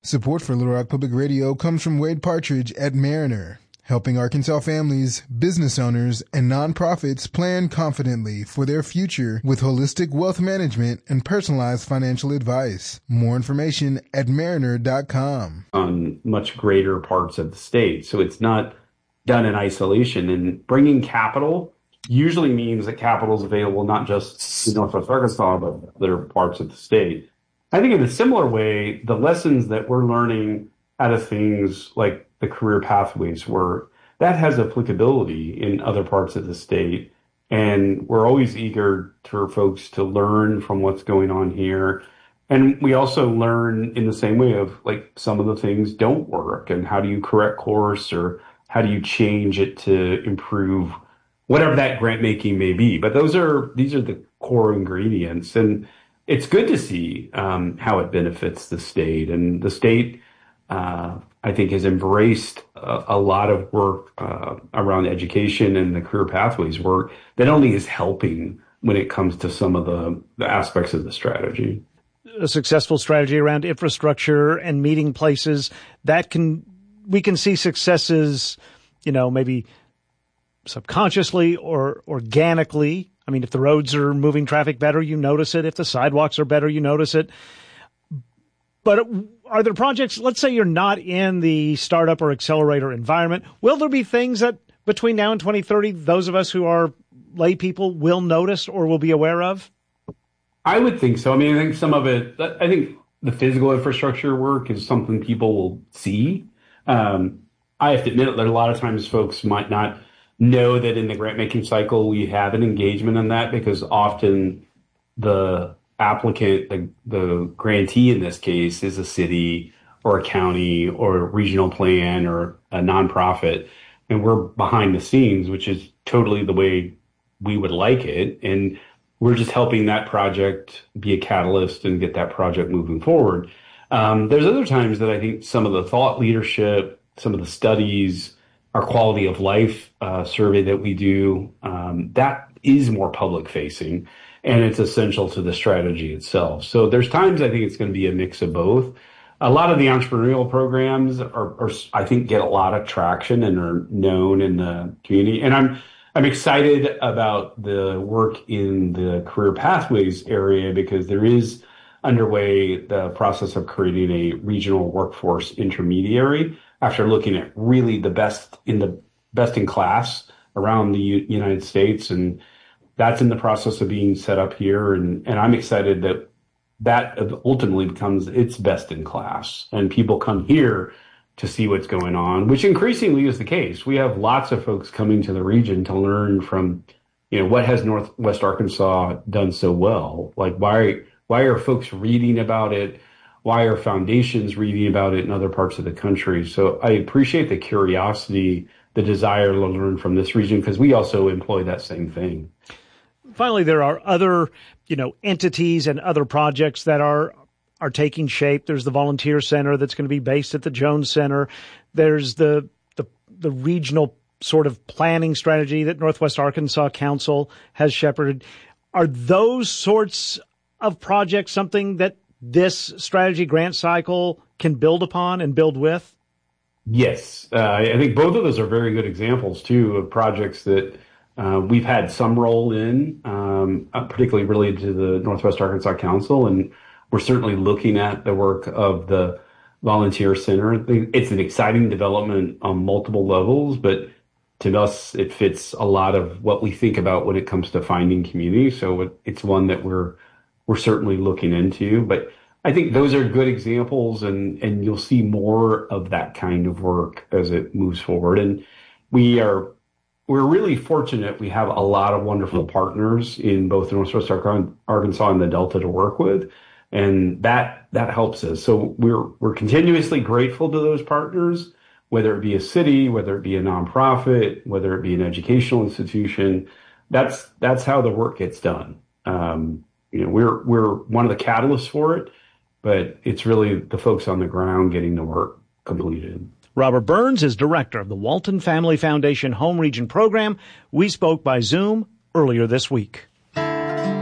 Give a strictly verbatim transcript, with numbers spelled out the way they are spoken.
Support for Little Rock Public Radio comes from Wade Partridge at Mariner, helping Arkansas families, business owners, and nonprofits plan confidently for their future with holistic wealth management and personalized financial advice. More information at mariner dot com. On much greater parts of the state. So it's not done in isolation. And bringing capital usually means that capital is available not just in Northwest Arkansas, but other parts of the state. I think in a similar way, the lessons that we're learning out of things like the career pathways work, that has applicability in other parts of the state. And we're always eager for folks to learn from what's going on here. And we also learn in the same way of like some of the things don't work and how do you correct course or how do you change it to improve whatever that grant making may be. But those are, these are the core ingredients. And it's good to see um, how it benefits the state. And the state, uh, I think, has embraced a, a lot of work uh, around education and the career pathways work that only is helping when it comes to some of the, the aspects of the strategy. A successful strategy around infrastructure and meeting places that can, we can see successes, you know, maybe subconsciously or organically. I mean, if the roads are moving traffic better, you notice it. If the sidewalks are better, you notice it. But are there projects, let's say you're not in the startup or accelerator environment, will there be things that between now and twenty thirty, those of us who are lay people will notice or will be aware of? I would think so. I mean, I think some of it, I think the physical infrastructure work is something people will see. Um, I have to admit that a lot of times folks might not know that in the grant making cycle, we have an engagement in that because often the applicant, the, the grantee in this case, is a city or a county or a regional plan or a nonprofit. And we're behind the scenes, which is totally the way we would like it. And we're just helping that project be a catalyst and get that project moving forward. Um, there's other times that I think some of the thought leadership, some of the studies, our quality of life uh, survey that we do, um, that is more public facing and it's essential to the strategy itself. So there's times I think it's going to be a mix of both. A lot of the entrepreneurial programs are, are, I think, get a lot of traction and are known in the community. And I'm, I'm excited about the work in the career pathways area because there is underway the process of creating a regional workforce intermediary after looking at really the best in the best in class around the U- United States. And that's in the process of being set up here. And, and I'm excited that that ultimately becomes its best in class and people come here to see what's going on, which increasingly is the case. We have lots of folks coming to the region to learn from, you know, what has Northwest Arkansas done so well? Like why, why are folks reading about it? Why are foundations reading about it in other parts of the country? So I appreciate the curiosity, the desire to learn from this region, because we also employ that same thing. Finally, there are other, you know, entities and other projects that are are taking shape. There's the volunteer center that's going to be based at the Jones Center. There's the the, the regional sort of planning strategy that Northwest Arkansas Council has shepherded. Are those sorts of projects something that this strategy grant cycle can build upon and build with? Yes. Uh, I think both of those are very good examples, too, of projects that uh, we've had some role in, um, particularly related to the Northwest Arkansas Council. And we're certainly looking at the work of the Volunteer Center. It's an exciting development on multiple levels, but to us, it fits a lot of what we think about when it comes to finding community. So it's one that we're we're certainly looking into. But I think those are good examples, and, and you'll see more of that kind of work as it moves forward. And we are we're really fortunate. We have a lot of wonderful partners in both Northwest Arkansas and the Delta to work with. And that that helps us. So we're we're continuously grateful to those partners, whether it be a city, whether it be a nonprofit, whether it be an educational institution. That's that's how the work gets done. Um, you know, we're we're one of the catalysts for it, but it's really the folks on the ground getting the work completed. Robert Burns is director of the Walton Family Foundation Home Region Program. We spoke by Zoom earlier this week.